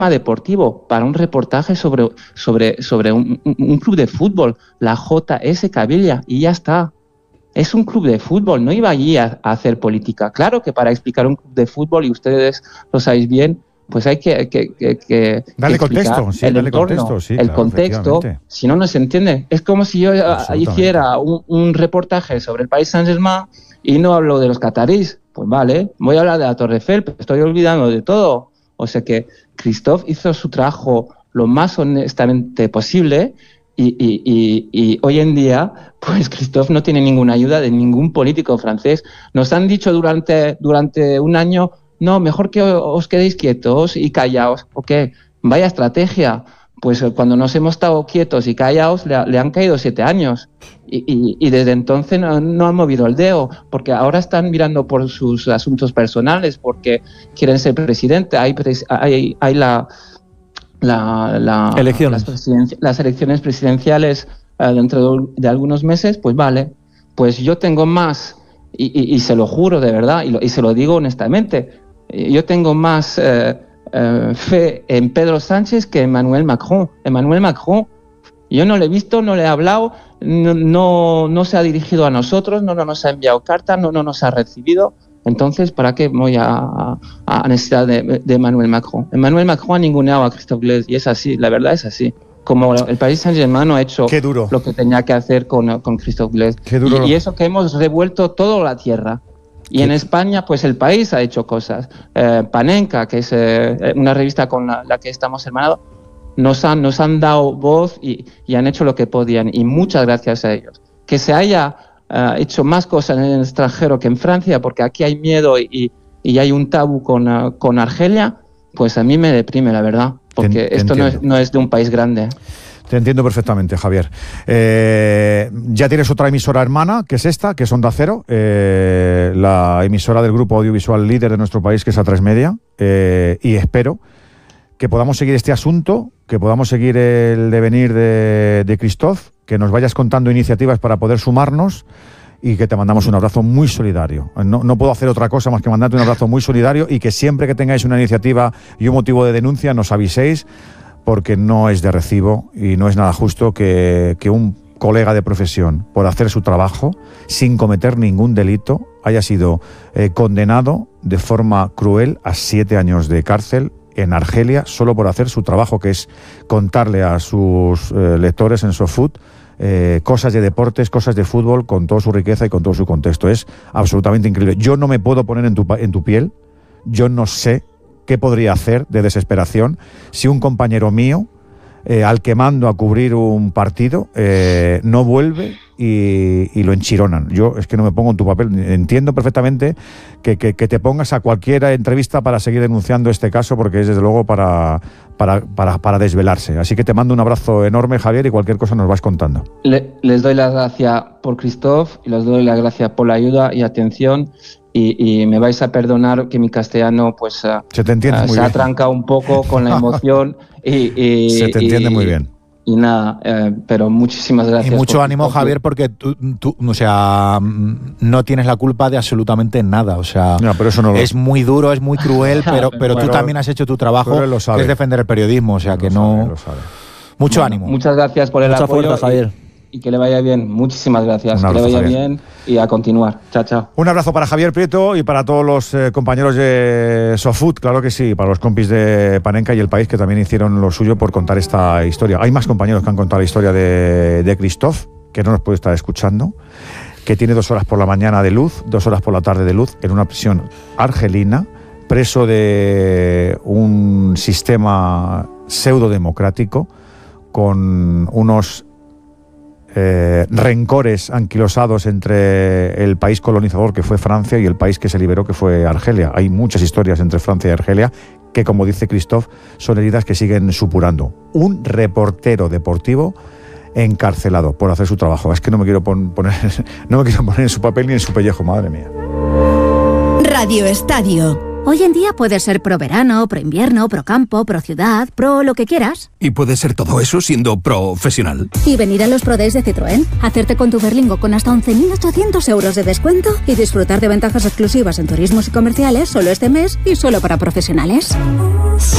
deportivo para un reportaje sobre un club de fútbol, la JS Cavilla, y ya está. Es un club de fútbol, no iba allí a hacer política. Claro que para explicar un club de fútbol, y ustedes lo sabéis bien, pues hay que darle contexto, sí, el darle entorno, contexto, sí, el claro, contexto, si no, no se entiende. Es como si yo hiciera un reportaje sobre el Paris Saint-Germain y no hablo de los catarís. Pues vale, voy a hablar de la Torre Eiffel, pero estoy olvidando de todo. O sea que Christophe hizo su trabajo lo más honestamente posible y hoy en día, pues Christophe no tiene ninguna ayuda de ningún político francés. Nos han dicho durante un año, no, mejor que os quedéis quietos y callaos. ¿Ok? Vaya estrategia. Pues cuando nos hemos estado quietos y callados, le han caído 7 años. Y desde entonces no han movido el dedo, porque ahora están mirando por sus asuntos personales, porque quieren ser presidente. Hay las elecciones presidenciales dentro de algunos meses. Pues vale, pues yo tengo más, y se lo juro de verdad, y se lo digo honestamente, yo tengo más fe en Pedro Sánchez que Emmanuel Macron. Emmanuel Macron, yo no le he visto, no le he hablado, no se ha dirigido a nosotros, no nos ha enviado cartas, no nos ha recibido. Entonces, ¿para qué voy a necesitar de Emmanuel Macron? Emmanuel Macron ha ninguneado a Christophe Glaise, y es así, la verdad es así. Como el Paris Saint-Germain no ha hecho lo que tenía que hacer con Christophe Glaise. Y eso que hemos revuelto toda la tierra. Y en España, pues el país ha hecho cosas. Panenka, que es una revista con la que estamos hermanados, nos han dado voz y han hecho lo que podían. Y muchas gracias a ellos. Que se haya hecho más cosas en el extranjero que en Francia, porque aquí hay miedo y hay un tabú con Argelia, pues a mí me deprime, la verdad. Porque esto no es de un país grande. Te entiendo perfectamente, Javier. Ya tienes otra emisora hermana, que es esta, que es Onda Cero, la emisora del grupo audiovisual líder de nuestro país, que es A3 Media, y espero que podamos seguir este asunto, que podamos seguir el devenir de Christophe, que nos vayas contando iniciativas para poder sumarnos, y que te mandamos un abrazo muy solidario. No puedo hacer otra cosa más que mandarte un abrazo muy solidario, y que siempre que tengáis una iniciativa y un motivo de denuncia nos aviséis, porque no es de recibo y no es nada justo que un colega de profesión, por hacer su trabajo, sin cometer ningún delito, haya sido condenado de forma cruel a 7 años de cárcel en Argelia, solo por hacer su trabajo, que es contarle a sus lectores en SoFood cosas de deportes, cosas de fútbol, con toda su riqueza y con todo su contexto. Es absolutamente increíble. Yo no me puedo poner en tu piel, yo no sé qué podría hacer de desesperación si un compañero mío, al que mando a cubrir un partido, no vuelve y lo enchironan. Yo es que no me pongo en tu papel. Entiendo perfectamente que te pongas a cualquier entrevista para seguir denunciando este caso, porque es desde luego para desvelarse. Así que te mando un abrazo enorme, Javier, y cualquier cosa nos vas contando. Les doy las gracias por Christophe y les doy las gracias por la ayuda y atención. Y me vais a perdonar que mi castellano pues se ha trancado un poco con la emoción se te entiende muy bien. Y nada, pero muchísimas gracias. Y mucho ánimo, Javier, porque tú, o sea, no tienes la culpa de absolutamente nada. O sea, no, pero eso no es muy duro, es muy cruel, pero bueno, tú también has hecho tu trabajo, que es defender el periodismo. O sea, que no... Mucho ánimo. Muchas gracias por el apoyo. Fuerza, Javier. Y que le vaya bien. Muchísimas gracias. Que le vaya bien y a continuar. Chao, chao. Un abrazo para Javier Prieto y para todos los compañeros de SoFood, claro que sí, para los compis de Panenka y El País, que también hicieron lo suyo por contar esta historia. Hay más compañeros que han contado la historia de Christophe, que no nos puede estar escuchando, que tiene 2 horas por la mañana de luz, 2 horas por la tarde de luz, en una prisión argelina, preso de un sistema pseudo-democrático, con unos rencores anquilosados entre el país colonizador, que fue Francia, y el país que se liberó, que fue Argelia. Hay muchas historias entre Francia y Argelia que, como dice Christophe, son heridas que siguen supurando. Un reportero deportivo encarcelado por hacer su trabajo. Es que no me quiero poner en su papel ni en su pellejo, madre mía. Radio Estadio. Hoy en día puedes ser pro verano, pro invierno, pro campo, pro ciudad, pro lo que quieras. Y puedes ser todo eso siendo profesional. Y venir a los Pro Days de Citroën, hacerte con tu Berlingo con hasta 11.800 euros de descuento y disfrutar de ventajas exclusivas en turismos y comerciales solo este mes y solo para profesionales.